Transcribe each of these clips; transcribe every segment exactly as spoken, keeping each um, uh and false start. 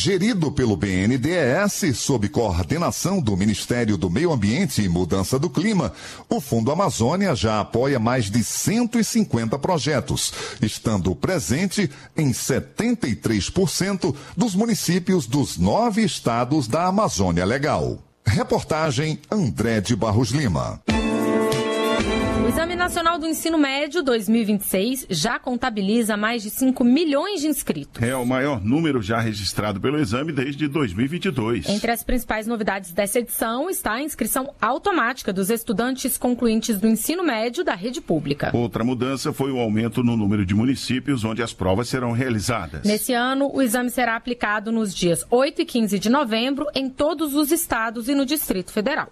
Gerido pelo B N D E S, sob coordenação do Ministério do Meio Ambiente e Mudança do Clima, o Fundo Amazônia já apoia mais de cento e cinquenta projetos, estando presente em setenta e três por cento dos municípios dos nove estados da Amazônia Legal. Reportagem André de Barros Lima. O Exame Nacional do Ensino Médio dois mil e vinte e seis já contabiliza mais de cinco milhões de inscritos. É o maior número já registrado pelo exame desde dois mil e vinte e dois. Entre as principais novidades dessa edição está a inscrição automática dos estudantes concluintes do ensino médio da rede pública. Outra mudança foi o aumento no número de municípios onde as provas serão realizadas. Nesse ano, o exame será aplicado nos dias oito e quinze de novembro em todos os estados e no Distrito Federal.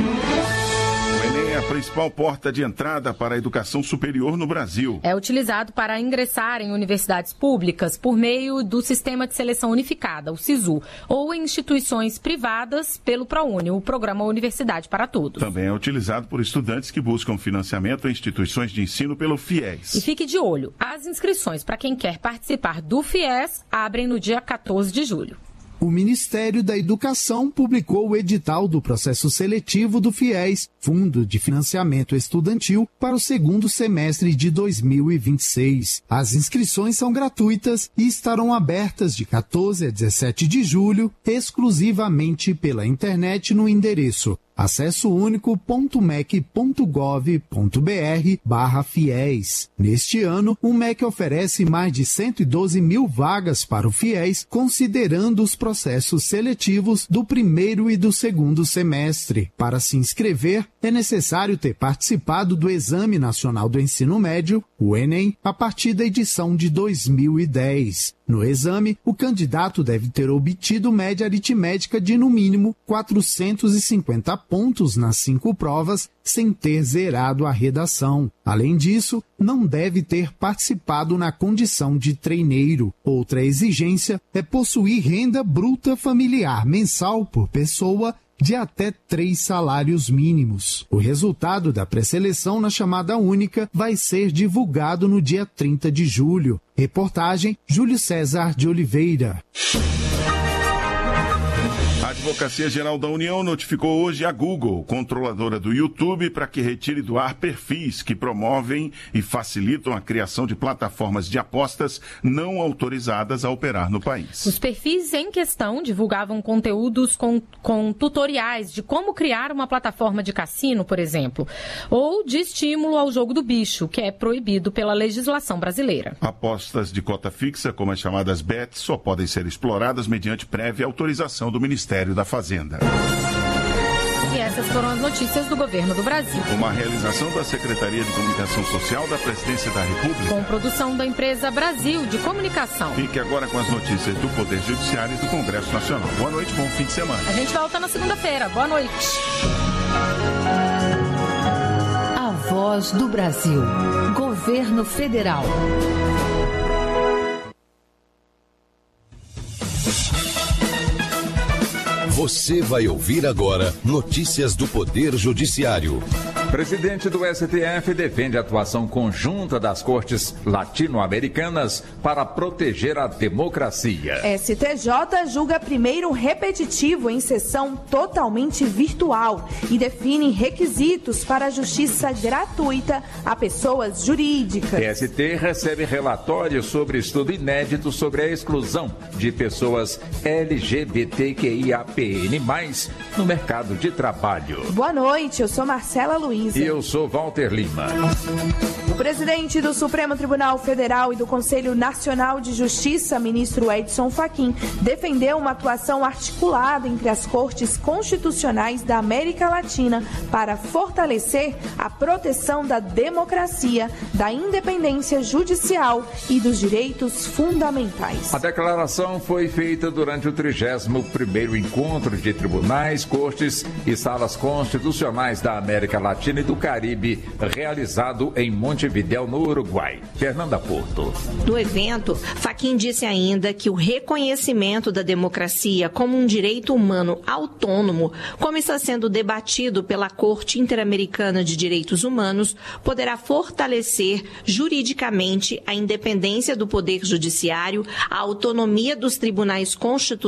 O Enem é a principal porta de entrada para a educação superior no Brasil. É utilizado para ingressar em universidades públicas por meio do Sistema de Seleção Unificada, o SISU, ou em instituições privadas pelo ProUni, o Programa Universidade para Todos. Também é utilizado por estudantes que buscam financiamento em instituições de ensino pelo FIES. E fique de olho, as inscrições para quem quer participar do FIES abrem no dia quatorze de julho. O Ministério da Educação publicou o edital do processo seletivo do FIES, Fundo de Financiamento Estudantil, para o segundo semestre de dois mil e vinte e seis. As inscrições são gratuitas e estarão abertas de quatorze a dezessete de julho, exclusivamente pela internet no endereço acesso único ponto m e c ponto gov ponto b r barra FIES. Neste ano, o M E C oferece mais de cento e doze mil vagas para o FIES, considerando os processos seletivos do primeiro e do segundo semestre. Para se inscrever, é necessário ter participado do Exame Nacional do Ensino Médio, o Enem, a partir da edição de dois mil e dez. No exame, o candidato deve ter obtido média aritmética de, no mínimo, quatrocentos e cinquenta pontos nas cinco provas, sem ter zerado a redação. Além disso, não deve ter participado na condição de treineiro. Outra exigência é possuir renda bruta familiar mensal por pessoa de até três salários mínimos. O resultado da pré-seleção na chamada única vai ser divulgado no dia trinta de julho. Reportagem Júlio César de Oliveira. A Advocacia Geral da União notificou hoje a Google, controladora do YouTube, para que retire do ar perfis que promovem e facilitam a criação de plataformas de apostas não autorizadas a operar no país. Os perfis em questão divulgavam conteúdos com, com tutoriais de como criar uma plataforma de cassino, por exemplo, ou de estímulo ao jogo do bicho, que é proibido pela legislação brasileira. Apostas de cota fixa, como as chamadas bets, só podem ser exploradas mediante prévia autorização do Ministério da Fazenda. E essas foram as notícias do governo do Brasil. Uma realização da Secretaria de Comunicação Social da Presidência da República. Com produção da empresa Brasil de Comunicação. Fique agora com as notícias do Poder Judiciário e do Congresso Nacional. Boa noite, bom fim de semana. A gente volta na segunda-feira. Boa noite. A Voz do Brasil. Governo Federal. Você vai ouvir agora notícias do Poder Judiciário. Presidente do S T F defende a atuação conjunta das cortes latino-americanas para proteger a democracia. S T J julga primeiro repetitivo em sessão totalmente virtual e define requisitos para a justiça gratuita a pessoas jurídicas. S T recebe relatório sobre estudo inédito sobre a exclusão de pessoas L G B T Q I A P N mais, no mercado de trabalho. Boa noite, eu sou Marcela Luiz. E eu sou Walter Lima. O presidente do Supremo Tribunal Federal e do Conselho Nacional de Justiça, ministro Edson Fachin, defendeu uma atuação articulada entre as cortes constitucionais da América Latina para fortalecer a proteção da democracia, da independência judicial e dos direitos fundamentais. A declaração foi feita durante o trigésimo primeiro Encontro de Tribunais, Cortes e Salas Constitucionais da América Latina e do Caribe, realizado em Montevidéu, no Uruguai. Fernanda Porto. No evento, Fachin disse ainda que o reconhecimento da democracia como um direito humano autônomo, como está sendo debatido pela Corte Interamericana de Direitos Humanos, poderá fortalecer juridicamente a independência do Poder Judiciário, a autonomia dos tribunais constitucionais